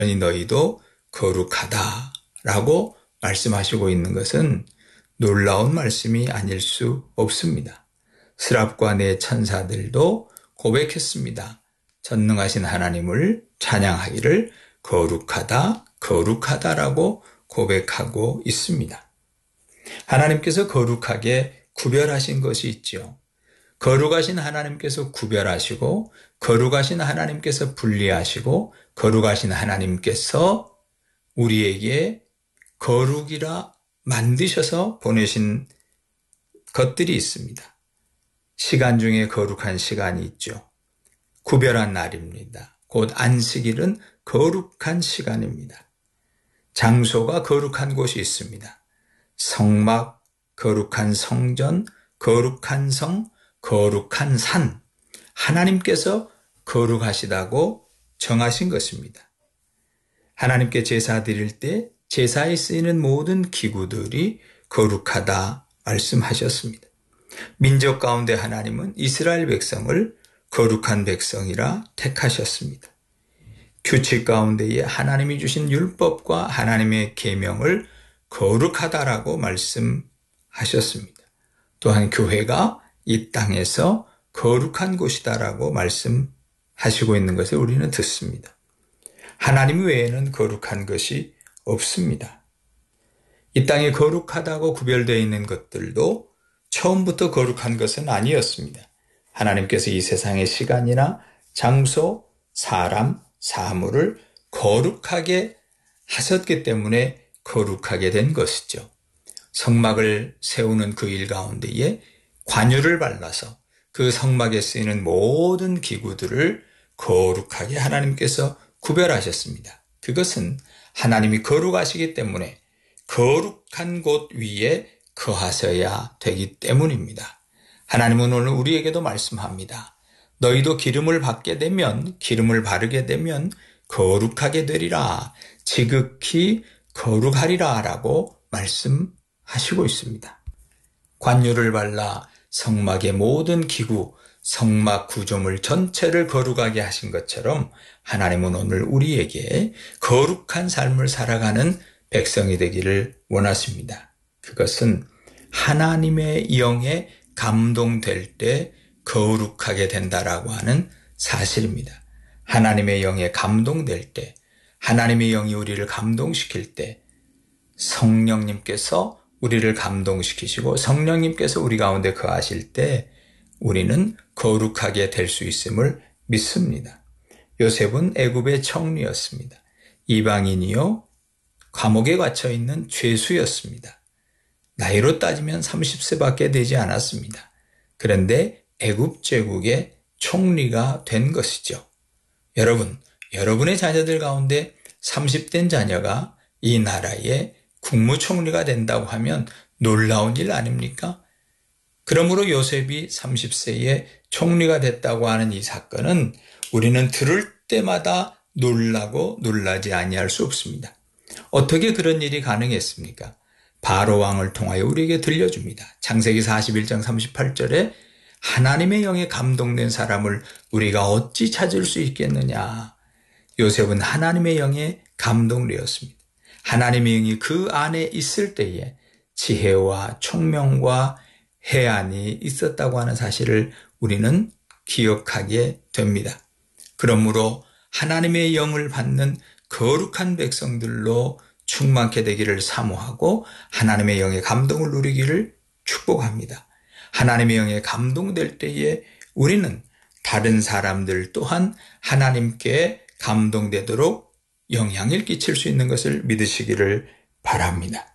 너희도 거룩하다라고 말씀하시고 있는 것은 놀라운 말씀이 아닐 수 없습니다. 스랍과 네 천사들도 고백했습니다. 전능하신 하나님을 찬양하기를 거룩하다, 거룩하다라고 고백하고 있습니다. 하나님께서 거룩하게 구별하신 것이 있죠. 거룩하신 하나님께서 구별하시고, 거룩하신 하나님께서 분리하시고, 거룩하신 하나님께서 우리에게 거룩이라 만드셔서 보내신 것들이 있습니다. 시간 중에 거룩한 시간이 있죠. 구별한 날입니다. 곧 안식일은 거룩한 시간입니다. 장소가 거룩한 곳이 있습니다. 성막, 거룩한 성전, 거룩한 성, 거룩한 산, 하나님께서 거룩하시다고 정하신 것입니다. 하나님께 제사 드릴 때 제사에 쓰이는 모든 기구들이 거룩하다 말씀하셨습니다. 민족 가운데 하나님은 이스라엘 백성을 거룩한 백성이라 택하셨습니다. 규칙 가운데에 하나님이 주신 율법과 하나님의 계명을 거룩하다라고 말씀하셨습니다. 또한 교회가 이 땅에서 거룩한 곳이다라고 말씀하시고 있는 것을 우리는 듣습니다. 하나님 외에는 거룩한 것이 없습니다. 이 땅에 거룩하다고 구별되어 있는 것들도 처음부터 거룩한 것은 아니었습니다. 하나님께서 이 세상의 시간이나 장소, 사람, 사물을 거룩하게 하셨기 때문에 거룩하게 된 것이죠. 성막을 세우는 그 일 가운데에 관유를 발라서 그 성막에 쓰이는 모든 기구들을 거룩하게 하나님께서 구별하셨습니다. 그것은 하나님이 거룩하시기 때문에 거룩한 곳 위에 거하셔야 되기 때문입니다. 하나님은 오늘 우리에게도 말씀합니다. 너희도 기름을 받게 되면, 기름을 바르게 되면 거룩하게 되리라, 지극히 거룩하리라 라고 말씀하시고 있습니다. 관유를 발라 성막의 모든 기구, 성막 구조물 전체를 거룩하게 하신 것처럼 하나님은 오늘 우리에게 거룩한 삶을 살아가는 백성이 되기를 원하십니다. 그것은 하나님의 영에 감동될 때 거룩하게 된다라고 하는 사실입니다. 하나님의 영에 감동될 때, 하나님의 영이 우리를 감동시킬 때 성령님께서 우리를 감동시키시고 성령님께서 우리 가운데 거하실 때 우리는 거룩하게 될 수 있음을 믿습니다. 요셉은 애굽의 총리였습니다. 이방인이요 감옥에 갇혀있는 죄수였습니다. 나이로 따지면 30세밖에 되지 않았습니다. 그런데 애굽 제국의 총리가 된 것이죠. 여러분, 여러분의 자녀들 가운데 30된 자녀가 이 나라의 국무총리가 된다고 하면 놀라운 일 아닙니까? 그러므로 요셉이 30세에 총리가 됐다고 하는 이 사건은 우리는 들을 때마다 놀라고 놀라지 아니할 수 없습니다. 어떻게 그런 일이 가능했습니까? 바로 왕을 통하여 우리에게 들려줍니다. 창세기 41장 38절에 하나님의 영에 감동된 사람을 우리가 어찌 찾을 수 있겠느냐. 요셉은 하나님의 영에 감동되었습니다. 하나님의 영이 그 안에 있을 때에 지혜와 총명과 해안이 있었다고 하는 사실을 우리는 기억하게 됩니다. 그러므로 하나님의 영을 받는 거룩한 백성들로 충만케 되기를 사모하고 하나님의 영의 감동을 누리기를 축복합니다. 하나님의 영에 감동될 때에 우리는 다른 사람들 또한 하나님께 감동되도록 영향을 끼칠 수 있는 것을 믿으시기를 바랍니다.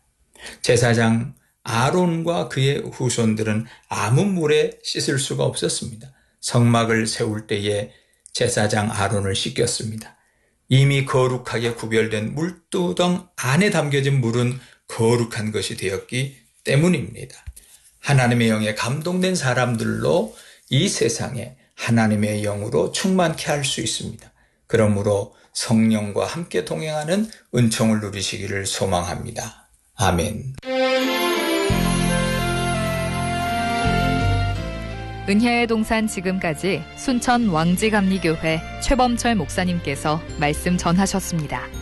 제사장 아론과 그의 후손들은 아무 물에 씻을 수가 없었습니다. 성막을 세울 때에 제사장 아론을 씻겼습니다. 이미 거룩하게 구별된 물두덩 안에 담겨진 물은 거룩한 것이 되었기 때문입니다. 하나님의 영에 감동된 사람들로 이 세상에 하나님의 영으로 충만케 할 수 있습니다. 그러므로 성령과 함께 동행하는 은총을 누리시기를 소망합니다. 아멘. 은혜의 동산 지금까지 순천 왕지감리교회 최범철 목사님께서 말씀 전하셨습니다.